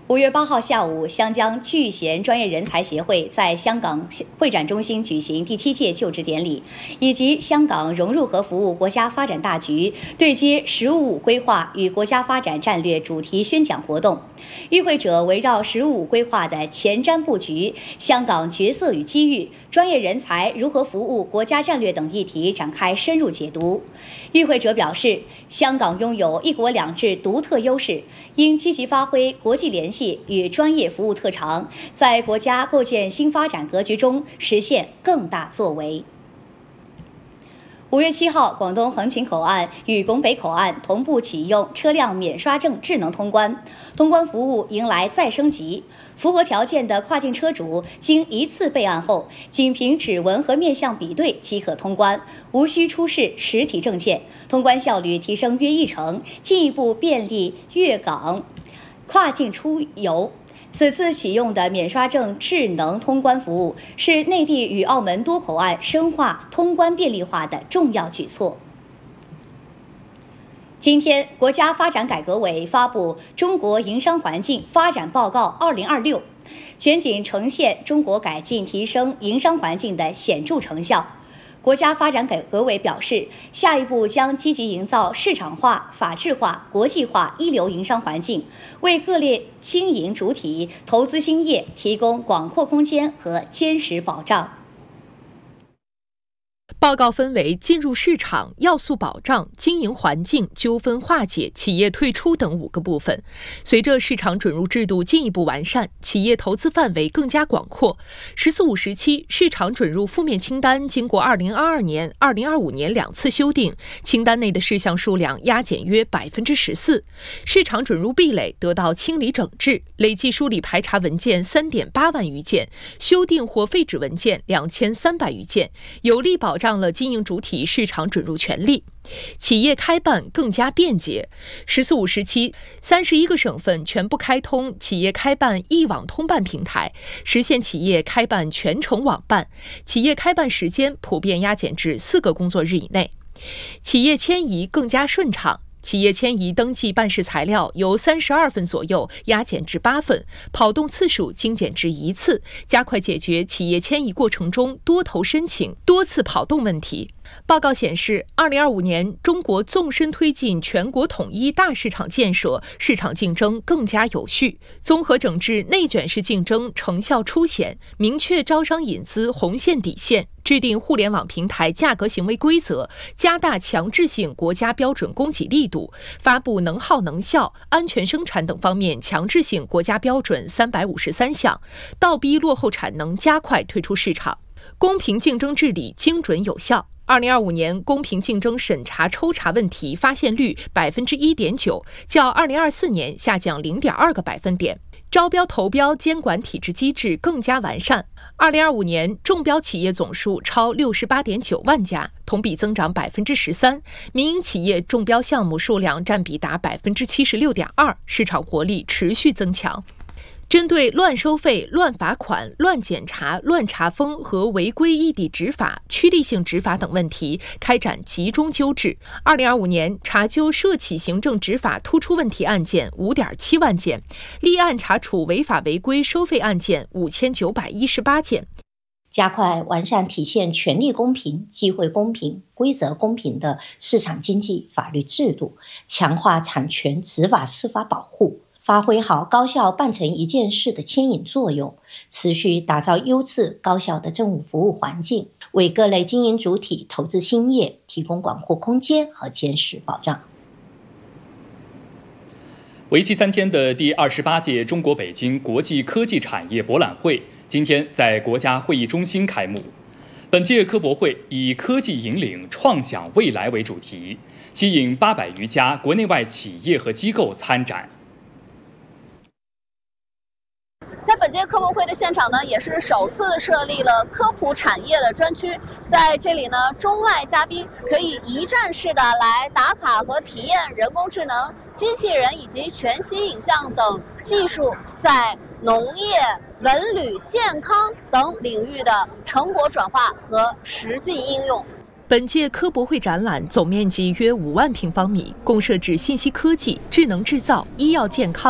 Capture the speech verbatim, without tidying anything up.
五月八号下午，湘江聚贤专业人才协会在香港会展中心举行第七届就职典礼，以及香港融入和服务国家发展大局对接“十五五”规划与国家发展战略主题宣讲活动。与会者围绕“十五五”规划的前瞻布局、香港角色与机遇、专业人才如何服务国家战略等议题展开深入解读。与会者表示，香港拥有一国两制独特优势，应积极发挥国际联系与专业服务特长，在国家构建新发展格局中实现更大作为。五月七号，广东横琴口岸与拱北口岸同步启用车辆免刷证智能通关，通关服务迎来再升级。符合条件的跨境车主经一次备案后，仅凭指纹和面相比对即可通关，无需出示实体证件，通关效率提升约一成，进一步便利粤港跨境出游。此次启用的免刷证智能通关服务，是内地与澳门多口岸深化通关便利化的重要举措。今天，国家发展改革委发布《中国营商环境发展报告二零二六》，全景呈现中国改进提升营商环境的显著成效。国家发展改革委表示，下一步将积极营造市场化、法治化、国际化一流营商环境，为各类经营主体投资兴业提供广阔空间和坚实保障。 报告分为进入市场、要素保障、经营环境、纠纷化解、企业退出等五个部分。随着市场准入制度进一步完善，企业投资范围更加广阔。“十四五”时期市场准入负面清单经过二零二二年、二零二五年两次修订，清单内的事项数量压减约百分之十四，市场准入壁垒得到清理整治，累计梳理排查文件三点八万余件，修订或废止文件两千三百余件，有力保障了经营主体市场准入权利。企业开办更加便捷。“十四五”时期，三十一个省份全部开通企业开办一网通办平台，实现企业开办全程网办，企业开办时间普遍压减至四个工作日以内。企业迁移更加顺畅。企业迁移登记办事材料由三十二份左右压减至八份，跑动次数精简至一次，加快解决企业迁移过程中多头申请、多次跑动问题。报告显示，二零二五年中国纵深推进全国统一大市场建设，市场竞争更加有序，综合整治内卷式竞争成效凸显，明确招商引资红线底线，制定互联网平台价格行为规则，加大强制性国家标准供给力度，发布能耗能效、安全生产等方面强制性国家标准三百五十三项，倒逼落后产能加快退出市场。公平竞争治理精准有效。二零二五年公平竞争审查抽查问题发现率百分之一点九，较二零二四年下降零点二个百分点。招标投标监管体制机制更加完善。二零二五年中标企业总数超六十八点九万家，同比增长百分之十三。民营企业中标项目数量占比达百分之七十六点二，市场活力持续增强。针对乱收费、乱罚款、乱检查、乱查封和违规异地执法、趋利性执法等问题，开展集中纠治。二零二五年查纠涉企行政执法突出问题案件五点七万件，立案查处违法违规收费案件五千九百一十八件。 加快完善体现权利公平、机会公平、规则公平的市场经济法律制度，强化产权执法司法保护，发挥好高效办成一件事的牵引作用，持续打造优质高效的政务服务环境，为各类经营主体投资兴业提供广阔空间和坚实保障。 为期三天的第二十八届中国北京国际科技产业博览会今天在国家会议中心开幕。本届科博会以科技引领创想未来为主题，吸引八百余家国内外企业和机构参展。 在本届科博会的现场呢，也是首次设立了科普产业的专区。在这里呢，中外嘉宾可以一站式的来打卡和体验人工智能、机器人以及全息影像等技术在农业、文旅、健康等领域的成果转化和实际应用。 本届科博会展览总面积约五万平方米，共设置信息科技、智能制造、医药健康、